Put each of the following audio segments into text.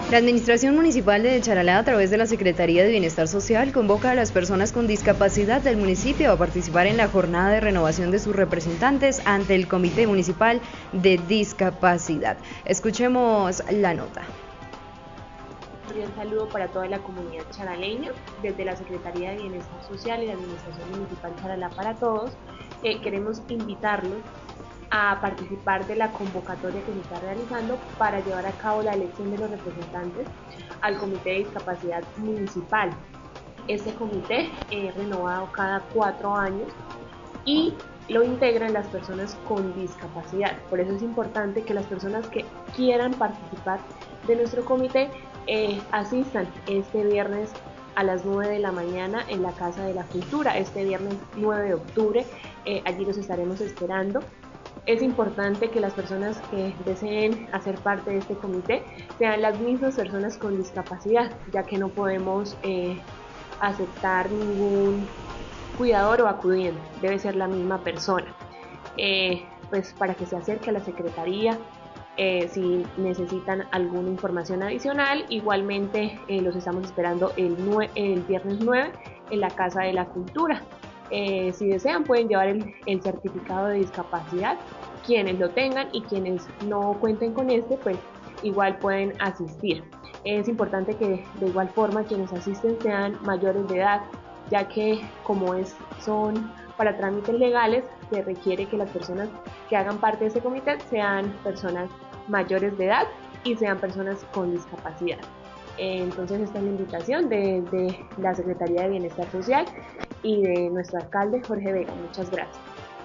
La Administración Municipal de Charalá, a través de la Secretaría de Bienestar Social, convoca a las personas con discapacidad del municipio a participar en la jornada de renovación de sus representantes ante el Comité Municipal de Discapacidad. Escuchemos la nota. Un saludo para toda la comunidad charaleña, desde la Secretaría de Bienestar Social y la Administración Municipal Charalá para Todos. Queremos invitarlos a participar de la convocatoria que se está realizando para llevar a cabo la elección de los representantes al Comité de Discapacidad Municipal. Este comité es renovado cada 4 años y lo integran las personas con discapacidad. Por eso es importante que las personas que quieran participar de nuestro comité asistan este viernes a las 9 de la mañana en la Casa de la Cultura, este viernes 9 de octubre, allí los estaremos esperando. Es importante que las personas que deseen hacer parte de este comité sean las mismas personas con discapacidad, ya que no podemos aceptar ningún cuidador o acudiente, debe ser la misma persona. Pues para que se acerque a la Secretaría, si necesitan alguna información adicional, igualmente los estamos esperando el viernes 9 en la Casa de la Cultura. Si desean pueden llevar el certificado de discapacidad, quienes lo tengan, y quienes no cuenten con este pues igual pueden asistir. Es importante que de igual forma quienes asisten sean mayores de edad, ya que como son para trámites legales se requiere que las personas que hagan parte de este comité sean personas mayores de edad y sean personas con discapacidad. Entonces esta es la invitación de la Secretaría de Bienestar Social y de nuestro alcalde Jorge Vega. Muchas gracias.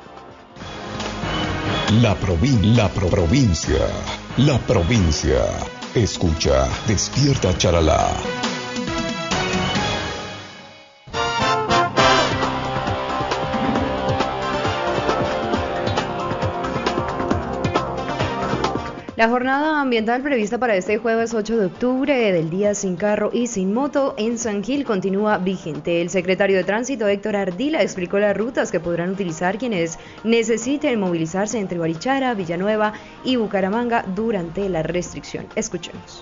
La provincia. Escucha, despierta Charalá. La jornada ambiental prevista para este jueves 8 de octubre del Día Sin Carro y Sin Moto en San Gil continúa vigente. El secretario de Tránsito, Héctor Ardila, explicó las rutas que podrán utilizar quienes necesiten movilizarse entre Barichara, Villanueva y Bucaramanga durante la restricción. Escuchemos.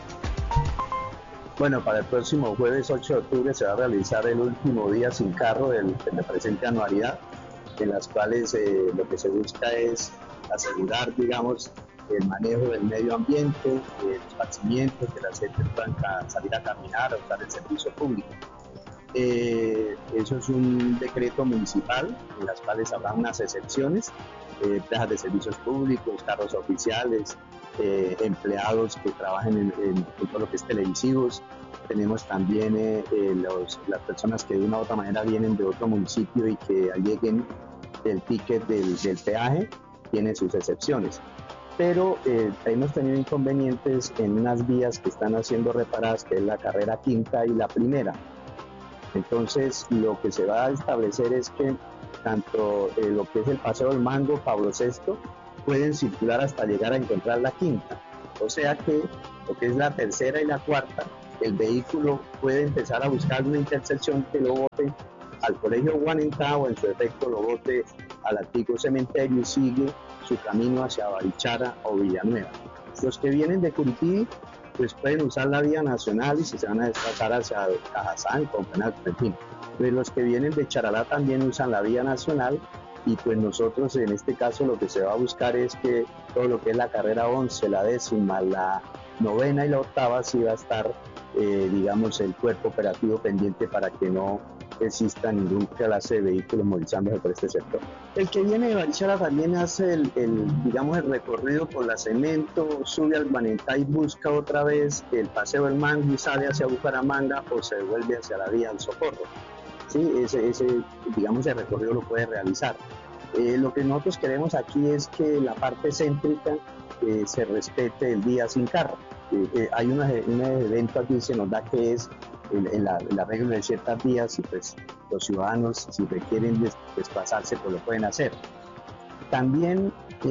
Bueno, para el próximo jueves 8 de octubre se va a realizar el último día sin carro de la presente anualidad, en las cuales lo que se busca es asegurar, digamos, el manejo del medio ambiente, el esparcimiento, que las gente puedan salir a caminar, a usar el servicio público. Eso es un decreto municipal en las cuales habrá unas excepciones, empresas de servicios públicos, carros oficiales, empleados que trabajen en todo lo que es televisivos. Tenemos también las personas que de una u otra manera vienen de otro municipio y que alleguen el ticket del peaje, tienen sus excepciones. Pero hemos tenido inconvenientes en unas vías que están siendo reparadas, que es la carrera quinta y la primera. Entonces lo que se va a establecer es que tanto lo que es el Paseo del Mango, Pablo VI, pueden circular hasta llegar a encontrar la quinta. O sea que lo que es la tercera y la cuarta, el vehículo puede empezar a buscar una intersección que lo bote al Colegio Guanentá o en su efecto lo bote al antiguo cementerio y sigue su camino hacia Barichara o Villanueva. Los que vienen de Curití pues pueden usar la vía nacional y si se van a desplazar hacia Cajazán, Compenato, en fin. Pues los que vienen de Charalá también usan la vía nacional y pues nosotros en este caso lo que se va a buscar es que todo lo que es la carrera 11, la 10ª, la 9ª y la 8ª sí va a estar digamos el cuerpo operativo pendiente para que no exista ningún clase de vehículos movilizándose por este sector. El que viene de Barichara también hace digamos el recorrido por la Cemento, sube al Guanentá y busca otra vez el Paseo del Mango y sale hacia Bucaramanga o se devuelve hacia la vía del Socorro. ¿Sí? Ese digamos el recorrido lo puede realizar. Lo que nosotros queremos aquí es que la parte céntrica se respete el día sin carro. Hay un evento aquí se nos da que es el arreglo de ciertas vías y pues los ciudadanos si requieren desplazarse pues lo pueden hacer. También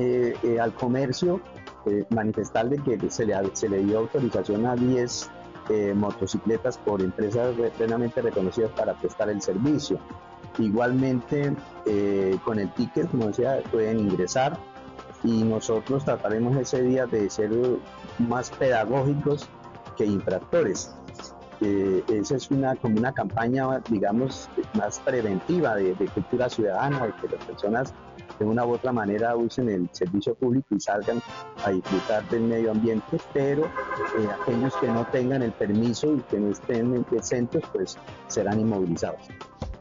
al comercio manifestarle que se le dio autorización a 10 motocicletas por empresas plenamente reconocidas para prestar el servicio. Igualmente con el ticket, como decía, pueden ingresar y nosotros trataremos ese día de ser más pedagógicos que infractores. Esa es como una campaña, digamos, más preventiva de cultura ciudadana, de que las personas de una u otra manera usen el servicio público y salgan a disfrutar del medio ambiente, pero aquellos que no tengan el permiso y que no estén exentos, pues serán inmovilizados.